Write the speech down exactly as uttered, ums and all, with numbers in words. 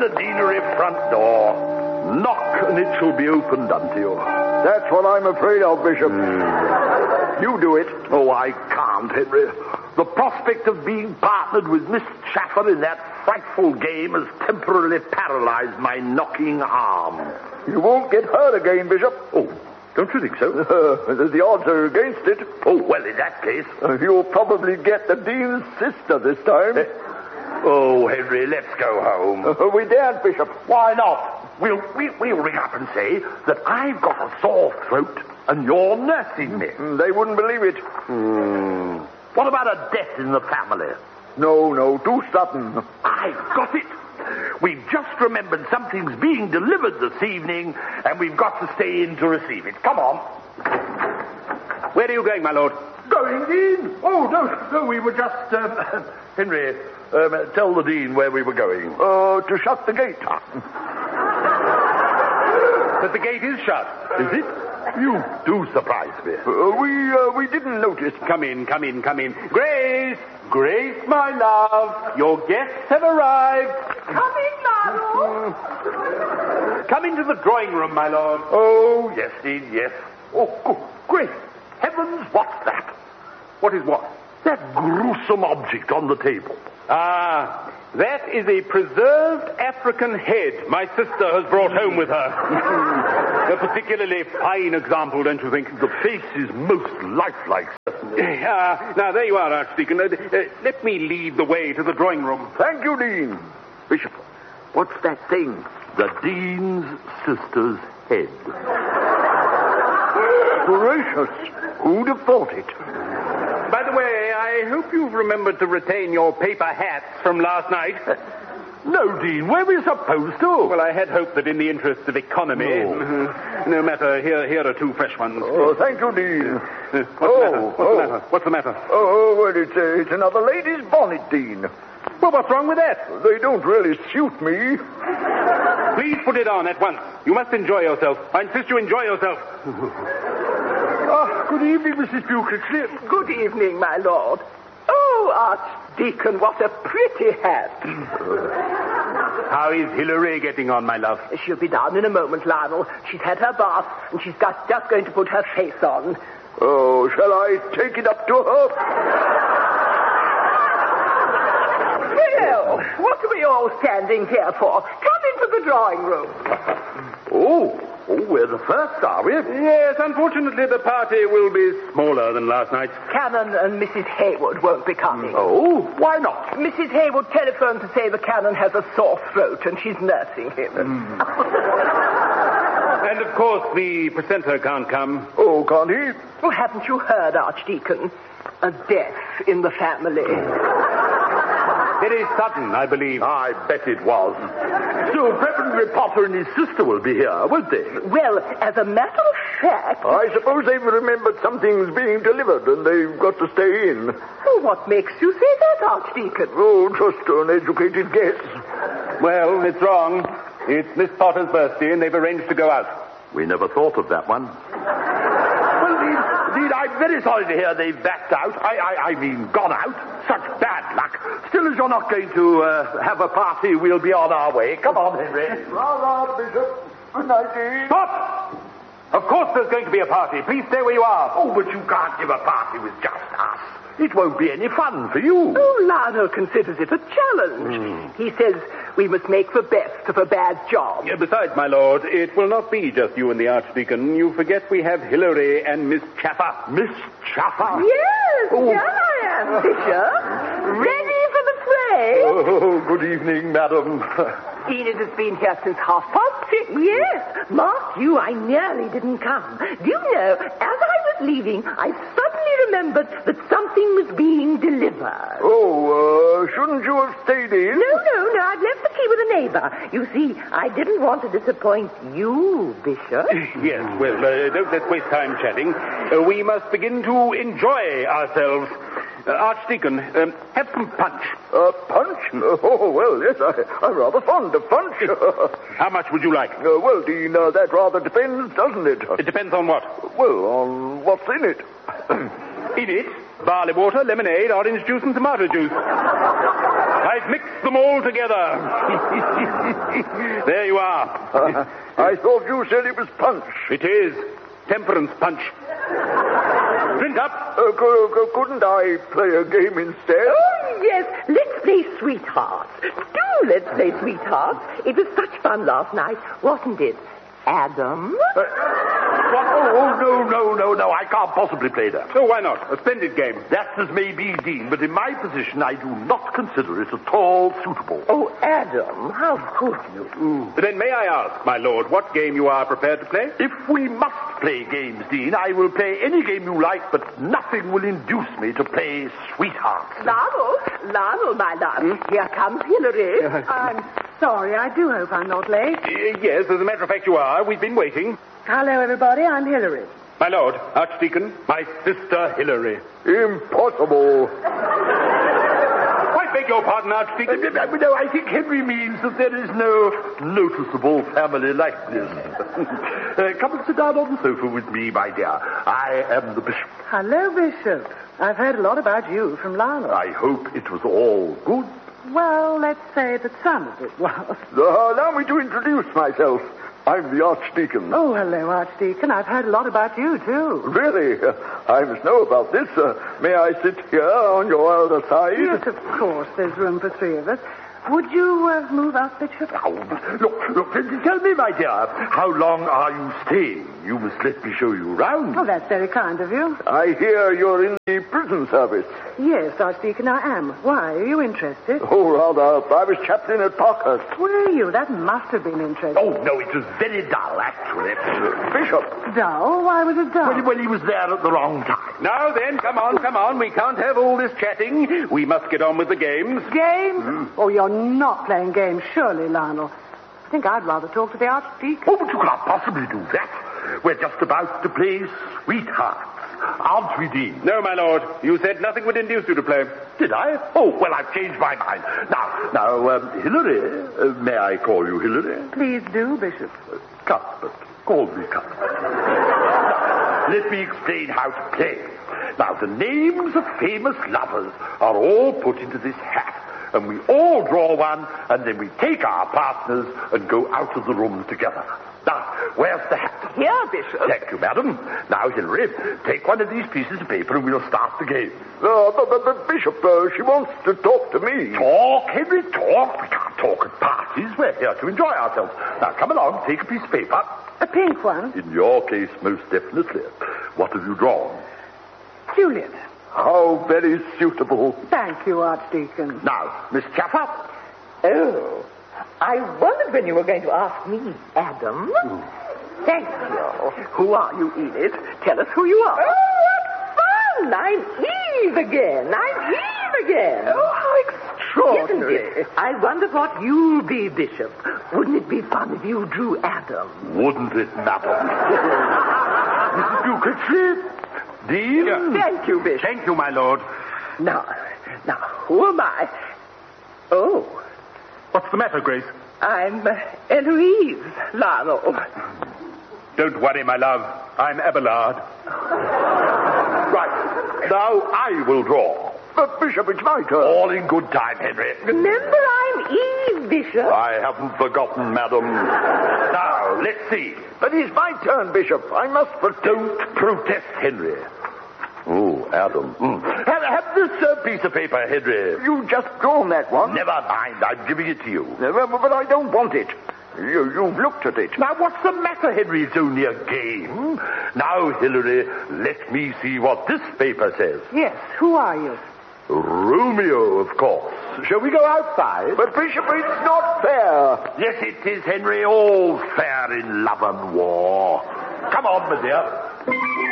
the deanery front door. Knock and it shall be opened unto you. That's what I'm afraid of, Bishop. Mm. You do it. Oh, I can't, Henry. The prospect of being partnered with Miss Chaffer in that frightful game has temporarily paralyzed my knocking arm. You won't get hurt again, Bishop. Oh, don't you think so? Uh, the odds are against it. Oh, well, in that case... Uh, you'll probably get the Dean's sister this time. Uh, oh, Henry, let's go home. Uh, we daren't, Bishop. Why not? We'll, we, we'll ring up and say that I've got a sore throat and you're nursing me. Mm, they wouldn't believe it. Hmm. What about a death in the family? No, no, too sudden. I've got it. We've just remembered something's being delivered this evening, and we've got to stay in to receive it. Come on. Where are you going, my lord? Going in? Oh, no, no, we were just... Um, Henry, um, tell the Dean where we were going. Uh, to shut the gate. But the gate is shut. Is it? You do surprise me. Uh, we, uh, we didn't notice. Come in, come in, come in. Grace! Grace, my love, your guests have arrived. Come in, Lionel. Come into the drawing room, my lord. Oh, yes, Dean, yes. Oh, good, great heavens, what's that? What is what? That gruesome object on the table. Ah, that is a preserved African head my sister has brought home with her. A particularly fine example, don't you think? The face is most lifelike, certainly. Ah, now, there you are, Archdeacon. Uh, uh, let me lead the way to the drawing room. Thank you, Dean. Bishop, what's that thing? The Dean's sister's head. Gracious. Who'd have thought it? By the way, I hope you've remembered to retain your paper hats from last night. No, Dean, where were we supposed to? Well, I had hoped that in the interests of economy... No, uh, no matter, here here are two fresh ones. Oh, thank you, Dean. Uh, what's oh, the matter? What's oh. the matter? What's the matter? Oh, well, it's, uh, it's another lady's bonnet, Dean. Well, what's wrong with that? They don't really suit me. Please put it on at once. You must enjoy yourself. I insist you enjoy yourself. Oh, good evening, Missus Buckley. Good evening, my lord. Oh, Archdeacon, what a pretty hat. How is Hilary getting on, my love? She'll be down in a moment, Lionel. She's had her bath, and she's got, just going to put her face on. Oh, shall I take it up to her? Well, what are we all standing here for? Come into the drawing room. Oh, oh, we're the first, are we? Yes, unfortunately, the party will be smaller than last night's. Canon and Missus Hayward won't be coming. Oh, why not? Missus Hayward telephoned to say the Canon has a sore throat and she's nursing him. Mm. And, of course, the presenter can't come. Oh, can't he? Well, haven't you heard, Archdeacon? A death in the family. Very sudden, I believe. I bet it was. Still, Reverend Potter and his sister will be here, won't they? Well, as a matter of fact... I suppose they've remembered something's being delivered and they've got to stay in. Well, what makes you say that, Archdeacon? Oh, just an educated guess. Well, it's wrong. It's Miss Potter's birthday and they've arranged to go out. We never thought of that one. Well, Dean, Dean, I'm very sorry to hear they've backed out. I, I, I mean, gone out. Such bad luck. Still, as you're not going to uh, have a party, we'll be on our way. Come on, Henry. Ra-ra, Bishop. Good night, Dean. Stop! Of course there's going to be a party. Please stay where you are. Oh, but you can't give a party with just us. It won't be any fun for you. Oh, Lionel considers it a challenge. Mm. He says we must make the best of a bad job. Yeah, besides, my lord, it will not be just you and the Archdeacon. You forget we have Hilary and Miss Chaffer. Miss Chaffer? Yes, Oh. here I am, Bishop. Ready for the fray. Oh, good evening, madam. Enid has been here since half past six. Yes, mark you, I nearly didn't come. Do you know, as I was leaving, I suddenly remembered that something was being delivered. Oh, uh, shouldn't you have stayed in? No, no, no, I've left the key with a neighbor. You see, I didn't want to disappoint you, Bishop. Yes, well, uh, don't let's waste time chatting. Uh, we must begin to enjoy ourselves. Uh, Archdeacon, um, have some punch. Uh, punch? Oh, well, yes, I, I'm rather fond of punch. How much would you like? Uh, well, Dean, uh, that rather depends, doesn't it? It depends on what? Well, on what's in it. In it? Barley water, lemonade, orange juice, and tomato juice. I I've mixed them all together. There you are. Uh, I thought you said it was punch. It is. Temperance punch. Drink up. Uh, c- c- couldn't I play a game instead? Oh, yes. Let's play sweethearts. Do let's play sweethearts. It was such fun last night, wasn't it, Adam? Uh, what? Oh, oh, no, no, no, no. I can't possibly play that. So why not? A splendid game. That as may be, Dean, but in my position, I do not consider it at all suitable. Oh, Adam, how could you? Then may I ask, my lord, what game you are prepared to play? If we must play games, Dean, I will play any game you like, but nothing will induce me to play sweethearts. Lionel, Lionel, my love, here comes Hilary. I'm sorry. I do hope I'm not late. Uh, yes, as a matter of fact, you are. We've been waiting. Hello, everybody. I'm Hilary. My lord, Archdeacon, my sister Hilary. Impossible. I beg your pardon, Archdeacon. Uh, No, I think Henry means that there is no noticeable family likeness. uh, come and sit down on the sofa with me, my dear. I am the bishop. Hello, Bishop. I've heard a lot about you from Lionel. I hope it was all good. Well, let's say that some of it was. Uh, allow me to introduce myself. I'm the Archdeacon. Oh, hello, Archdeacon. I've heard a lot about you, too. Really? Uh, I must know about this. Uh, may I sit here on your other side? Yes, of course. There's room for three of us. Would you uh, move up, Bishop? Now, look, look, tell me, my dear, how long are you staying? You must let me show you around. Oh, that's very kind of you. I hear you're in the prison service. Yes, Archdeacon, I am. Why? Are you interested? Oh, rather. I was chaplain at Parkhurst. Were you? That must have been interesting. Oh, no, it was very dull, actually. Bishop. Dull? Why was it dull? Well, well, he was there at the wrong time. Now then, come on, come on. We can't have all this chatting. We must get on with the games. Games? Mm. Oh, you're not playing games, surely, Lionel. I think I'd rather talk to the Archdeacon. Oh, but you can't possibly do that. We're just about to play sweethearts. Aren't we, Dean? No, my lord. You said nothing would induce you to play. Did I? Oh, well, I've changed my mind. Now, now, um, Hilary, uh, may I call you Hilary? Please do, Bishop. Uh, Cuthbert, call me Cuthbert. Now, let me explain how to play. Now, the names of famous lovers are all put into this hat. And we all draw one, and then we take our partners and go out of the room together. Now, where's the hat? Here, Bishop. Thank you, madam. Now, Hilary, take one of these pieces of paper and we'll start the game. Uh, but, but, but, Bishop, uh, she wants to talk to me. Talk, Henry, talk. We can't talk at parties. We're here to enjoy ourselves. Now, come along, take a piece of paper. A pink one? In your case, most definitely. What have you drawn? Juliet. How very suitable. Thank you, Archdeacon. Now, Miss Chaffer. Oh, I wondered when you were going to ask me, Adam. Thank you. Who are you, Edith? Tell us who you are. Oh, what fun! I'm Eve again. I'm Eve again. Oh, how extraordinary. Isn't it? I wonder what you'll be, Bishop. Wouldn't it be fun if you drew Adam? Wouldn't it, madam? Missus Duke, Dean? Thank you, Bishop. Thank you, my lord. Now, now, who am I? Oh, What's the matter, Grace? I'm uh, Eloise Lionel. Don't worry, my love. I'm Abelard. Right. Now I will draw. But, Bishop, it's my turn. All in good time, Henry. Remember, I'm Eve, Bishop. I haven't forgotten, madam. Now, let's see. But it's my turn, Bishop. I must protect. Don't protest, Henry. Oh, Adam. Mm. Have, have this uh, piece of paper, Henry. You just drawn that one. Never mind. I'm giving it to you. Never, but I don't want it. You, you've looked at it. Now, what's the matter, Henry? It's only a game. Now, Hilary, let me see what this paper says. Yes, who are you? Romeo, of course. Shall we go outside? But, Bishop, it's not fair. Yes, it is, Henry. All fair in love and war. Come on, my dear.